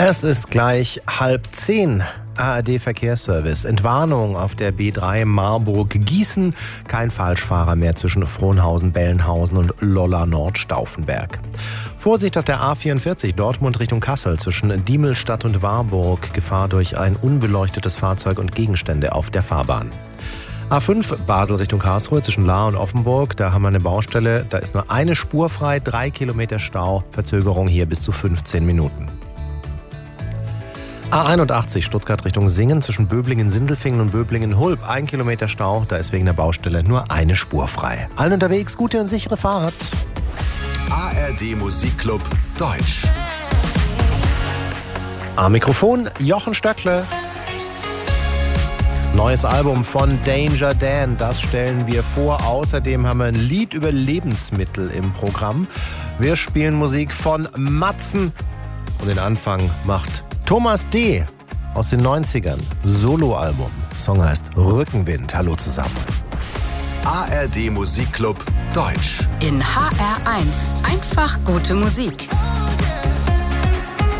Es ist gleich 9:30. ARD Verkehrsservice. Entwarnung auf der B3 Marburg-Gießen. Kein Falschfahrer mehr zwischen Frohnhausen, Bellenhausen und Lolla-Nord-Stauffenberg. Vorsicht auf der A44 Dortmund Richtung Kassel zwischen Diemelstadt und Warburg. Gefahr durch ein unbeleuctetes Fahrzeug und Gegenstände auf der Fahrbahn. A5 Basel Richtung Karlsruhe zwischen Lahr und Offenburg. Da haben wir eine Baustelle. Da ist nur eine Spur frei, 3 Kilometer Stau. Verzögerung hier bis zu 15 Minuten. A81 Stuttgart Richtung Singen zwischen Böblingen-Sindelfingen und Böblingen-Hulb. 1 Kilometer Stau, da ist wegen der Baustelle nur eine Spur frei. Allen unterwegs, gute und sichere Fahrt. ARD Musikclub Deutsch. Am Mikrofon Jochen Stöckle. Neues Album von Danger Dan, das stellen wir vor. Außerdem haben wir ein Lied über Lebensmittel im Programm. Wir spielen Musik von Matzen. Und den Anfang macht Thomas D. aus den 90ern. Soloalbum. Song heißt Rückenwind. Hallo zusammen. ARD Musikclub Deutsch. In HR1 einfach gute Musik.